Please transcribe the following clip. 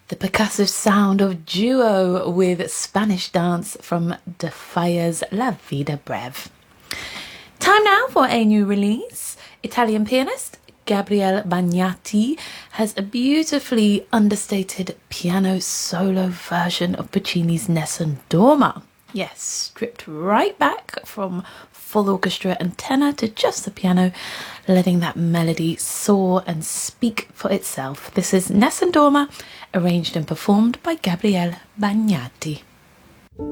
The percussive sound of duo with Spanish dance from De Falla's La Vida Breve. Time now for a new release. Italian pianist Gabriele Bagnati has a beautifully understated piano solo version of Puccini's Nessun Dorma. Yes, stripped right back from full orchestra and tenor to just the piano, letting that melody soar and speak for itself. This is Nessun Dorma, arranged and performed by Gabriele Bagnati.